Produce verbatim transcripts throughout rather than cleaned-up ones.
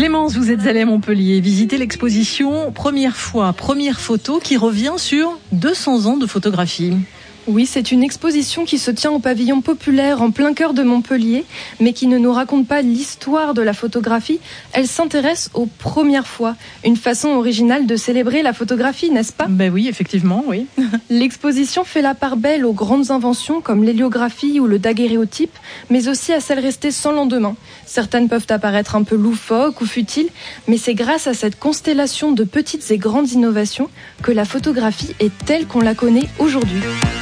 Clémence, vous êtes allée à Montpellier visiter l'exposition Première fois, première photo qui revient sur deux cents ans de photographie. Oui, c'est une exposition qui se tient au pavillon populaire en plein cœur de Montpellier, mais qui ne nous raconte pas l'histoire de la photographie. Elle s'intéresse aux premières fois. Une façon originale de célébrer la photographie, n'est-ce pas ? Ben oui, effectivement, oui. L'exposition fait la part belle aux grandes inventions comme l'héliographie ou le daguerréotype, mais aussi à celles restées sans lendemain. Certaines peuvent apparaître un peu loufoques ou futiles, mais c'est grâce à cette constellation de petites et grandes innovations que la photographie est telle qu'on la connaît aujourd'hui.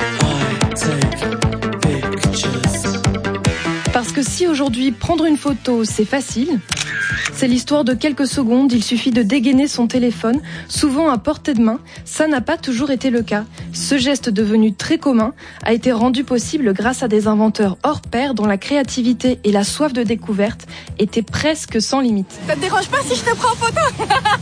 Parce que si aujourd'hui prendre une photo c'est facile, c'est l'histoire de quelques secondes, il suffit de dégainer son téléphone, souvent à portée de main, ça n'a pas toujours été le cas. Ce geste devenu très commun a été rendu possible grâce à des inventeurs hors pair dont la créativité et la soif de découverte étaient presque sans limite. Ça te dérange pas si je te prends en photo ?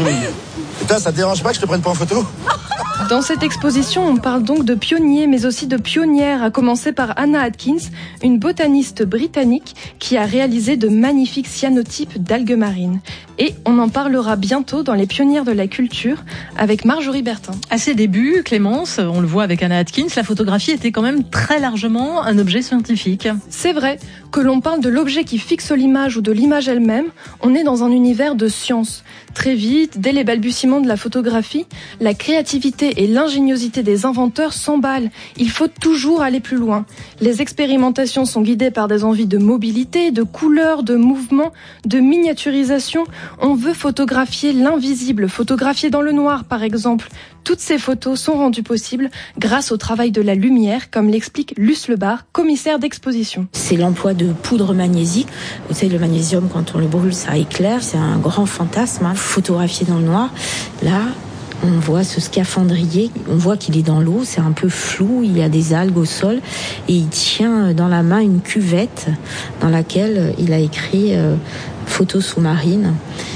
Putain, ça te dérange pas que je te prenne pas en photo ? Dans cette exposition, on parle donc de pionniers, mais aussi de pionnières, à commencer par Anna Atkins, une botaniste britannique qui a réalisé de magnifiques cyanotypes d'algues marines. Et on en parlera bientôt dans Les Pionnières de la Culture avec Marjorie Bertin. À ses débuts, Clémence, on le voit avec Anna Atkins, la photographie était quand même très largement un objet scientifique. C'est vrai, que l'on parle de l'objet qui fixe l'image ou de l'image elle-même, on est dans un univers de science. Très vite, dès les balbutiements de la photographie, la créativité et l'ingéniosité des inventeurs s'emballent. Il faut toujours aller plus loin. Les expérimentations sont guidées par des envies de mobilité, de couleurs, de mouvement, de miniaturisation. On veut photographier l'invisible, photographier dans le noir par exemple. Toutes ces photos sont rendues possibles grâce au travail de la lumière, comme l'explique Luce Lebar, commissaire d'exposition. C'est l'emploi de poudre magnésique. Vous savez, le magnésium, quand on le brûle, ça éclaire. C'est un grand fantasme, hein. Photographier dans le noir. Là, on voit ce scaphandrier, on voit qu'il est dans l'eau, c'est un peu flou, il y a des algues au sol et il tient dans la main une cuvette dans laquelle il a écrit euh, photo sous-marine.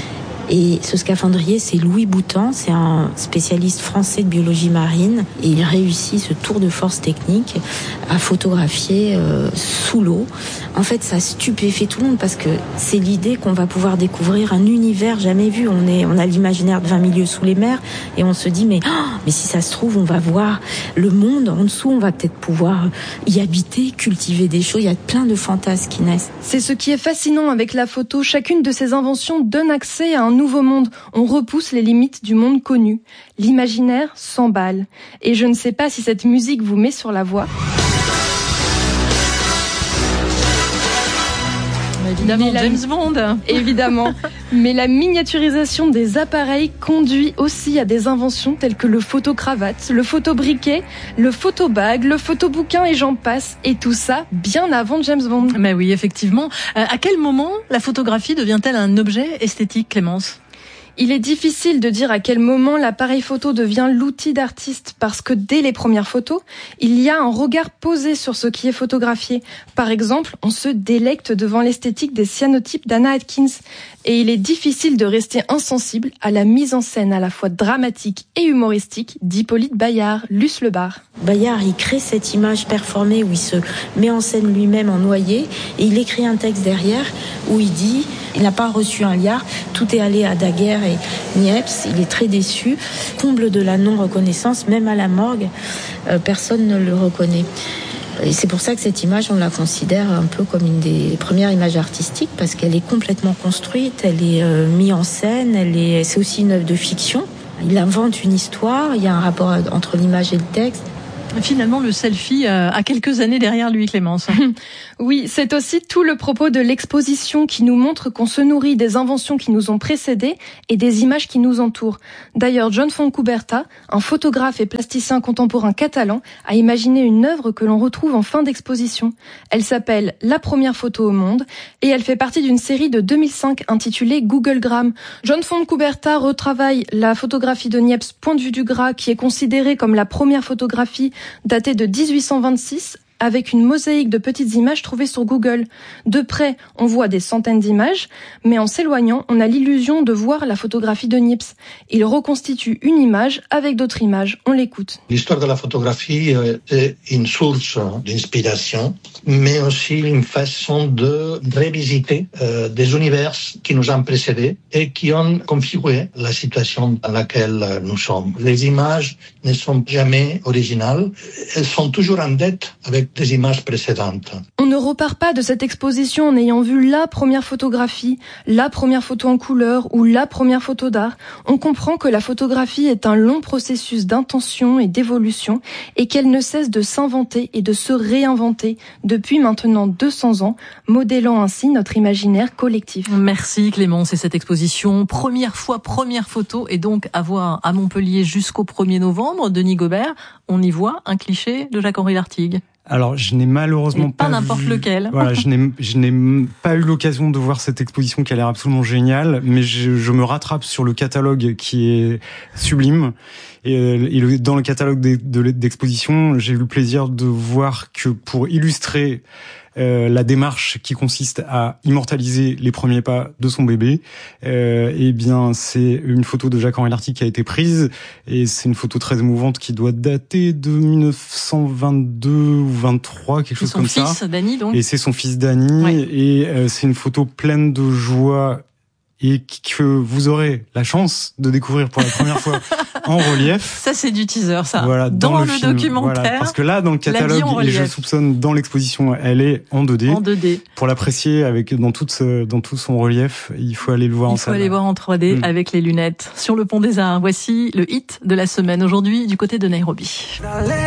Et ce scaphandrier, c'est Louis Boutan, c'est un spécialiste français de biologie marine et il réussit ce tour de force technique à photographier euh, sous l'eau. En fait, ça stupéfait tout le monde parce que c'est l'idée qu'on va pouvoir découvrir un univers jamais vu. On est, on a l'imaginaire de vingt milieux sous les mers et on se dit mais, oh, mais si ça se trouve, on va voir le monde en dessous, on va peut-être pouvoir y habiter, cultiver des choses. Il y a plein de fantasmes qui naissent. C'est ce qui est fascinant avec la photo. Chacune de ces inventions donne accès à un nouveau monde. On repousse les limites du monde connu. L'imaginaire s'emballe. Et je ne sais pas si cette musique vous met sur la voie. Évidemment, la... James Bond. Évidemment. Mais la miniaturisation des appareils conduit aussi à des inventions telles que le photo-cravate, le photo-briquet, le photo-bag, le photo-bouquin et j'en passe. Et tout ça bien avant James Bond. Mais oui, effectivement. Euh, à quel moment la photographie devient-elle un objet esthétique, Clémence ? Il est difficile de dire à quel moment l'appareil photo devient l'outil d'artiste parce que dès les premières photos, il y a un regard posé sur ce qui est photographié. Par exemple, on se délecte devant l'esthétique des cyanotypes d'Anna Atkins et il est difficile de rester insensible à la mise en scène à la fois dramatique et humoristique d'Hippolyte Bayard, Luce Lebar. Bayard, il crée cette image performée où il se met en scène lui-même en noyé et il écrit un texte derrière où il dit il n'a pas reçu un liard, tout est allé à Daguerre et Niepce, il est très déçu, comble de la non-reconnaissance, même à la morgue, euh, personne ne le reconnaît. Et c'est pour ça que cette image, on la considère un peu comme une des premières images artistiques parce qu'elle est complètement construite, elle est euh, mise en scène, elle est, c'est aussi une œuvre de fiction. Il invente une histoire, il y a un rapport entre l'image et le texte. Finalement, le selfie a quelques années derrière lui, Clémence. Oui, c'est aussi tout le propos de l'exposition qui nous montre qu'on se nourrit des inventions qui nous ont précédés et des images qui nous entourent. D'ailleurs, John Fontcuberta, un photographe et plasticien contemporain catalan, a imaginé une œuvre que l'on retrouve en fin d'exposition. Elle s'appelle La première photo au monde et elle fait partie d'une série de deux mille cinq intitulée Googlegram. John Fontcuberta retravaille la photographie de Niepce, point de vue du gras, qui est considérée comme la première photographie datée de dix-huit cent vingt-six avec une mosaïque de petites images trouvées sur Google. De près, on voit des centaines d'images, mais en s'éloignant, on a l'illusion de voir la photographie de Niepce. Il reconstitue une image avec d'autres images. On l'écoute. L'histoire de la photographie est une source d'inspiration, mais aussi une façon de revisiter euh, des univers qui nous ont précédés et qui ont configuré la situation dans laquelle nous sommes. Les images ne sont jamais originales, elles sont toujours en dette avec des images précédentes. On ne repart pas de cette exposition en ayant vu la première photographie, la première photo en couleur ou la première photo d'art. On comprend que la photographie est un long processus d'intention et d'évolution et qu'elle ne cesse de s'inventer et de se réinventer depuis maintenant deux cents ans, modélant ainsi notre imaginaire collectif. Merci Clémence, et cette exposition première fois, première photo, est donc à voir à Montpellier jusqu'au premier novembre. Denis Gobert, on y voit un cliché de Jacques-Henri Lartigue. Alors, je n'ai malheureusement pas, pas n'importe vu... lequel. Voilà, je n'ai, je n'ai pas eu l'occasion de voir cette exposition qui a l'air absolument géniale, mais je, je me rattrape sur le catalogue qui est sublime. Et, et dans le catalogue de, de, d'exposition, j'ai eu le plaisir de voir que pour illustrer Euh, la démarche qui consiste à immortaliser les premiers pas de son bébé, euh, eh bien c'est une photo de Jacques-Henri Lartigue qui a été prise, et c'est une photo très émouvante qui doit dater de dix-neuf cent vingt-deux ou vingt-trois, quelque chose comme ça. C'est son fils Dany, donc. Et c'est son fils Dany, ouais. Et euh, c'est une photo pleine de joie et que vous aurez la chance de découvrir pour la première fois en relief. Ça, c'est du teaser, ça. Voilà, dans, dans le, le film, documentaire. Voilà, parce que là, dans le catalogue, et je soupçonne dans l'exposition, elle est en deux D. En deux D. Pour l'apprécier avec dans toute ce, dans tout son relief, il faut aller le voir il en salle. Il faut aller voir en trois D mmh. avec les lunettes. Sur le pont des Arts, voici le hit de la semaine aujourd'hui du côté de Nairobi.